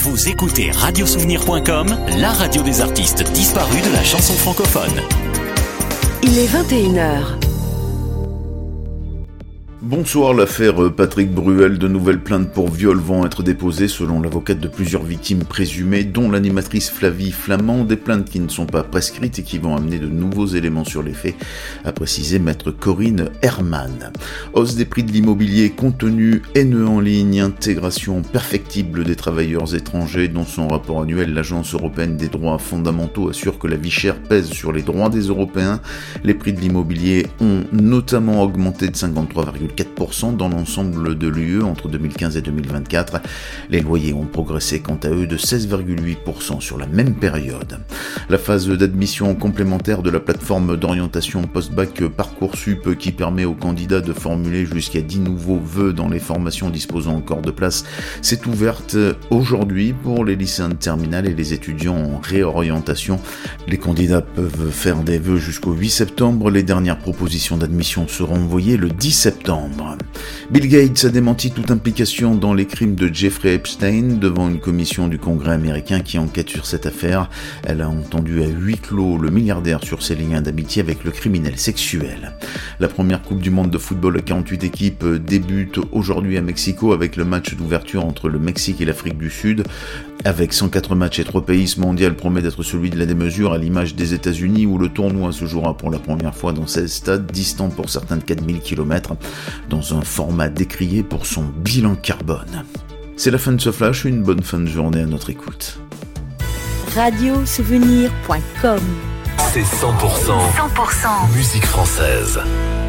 Vous écoutez radiosouvenir.com, la radio des artistes disparus de la chanson francophone. Il est 21h. Bonsoir, l'affaire Patrick Bruel, de nouvelles plaintes pour viol vont être déposées selon l'avocate de plusieurs victimes présumées, dont l'animatrice Flavie Flament, des plaintes qui ne sont pas prescrites et qui vont amener de nouveaux éléments sur les faits, a précisé maître Corinne Herman. Hausse des prix de l'immobilier, contenu haineux en ligne, intégration perfectible des travailleurs étrangers. Dans son rapport annuel, l'Agence européenne des droits fondamentaux assure que la vie chère pèse sur les droits des Européens. Les prix de l'immobilier ont notamment augmenté de 53,4% dans l'ensemble de l'UE entre 2015 et 2024. Les loyers ont progressé quant à eux de 16,8% sur la même période. La phase d'admission complémentaire de la plateforme d'orientation post-bac Parcoursup, qui permet aux candidats de formuler jusqu'à 10 nouveaux vœux dans les formations disposant encore de place, s'est ouverte aujourd'hui pour les lycéens de terminale et les étudiants en réorientation. Les candidats peuvent faire des vœux jusqu'au 8 septembre. Les dernières propositions d'admission seront envoyées le 10 septembre. Bill Gates a démenti toute implication dans les crimes de Jeffrey Epstein devant une commission du Congrès américain qui enquête sur cette affaire. Elle a entendu à huis clos le milliardaire sur ses liens d'amitié avec le criminel sexuel. La première Coupe du Monde de football à 48 équipes débute aujourd'hui à Mexico avec le match d'ouverture entre le Mexique et l'Afrique du Sud. Avec 104 matchs et 3 pays, ce mondial promet d'être celui de la démesure, à l'image des États-Unis où le tournoi se jouera pour la première fois dans 16 stades distants pour certains de 4000 km, dans un format décrié pour son bilan carbone. C'est la fin de ce flash, une bonne fin de journée à notre écoute. Radiosouvenir.com. C'est 100% musique française.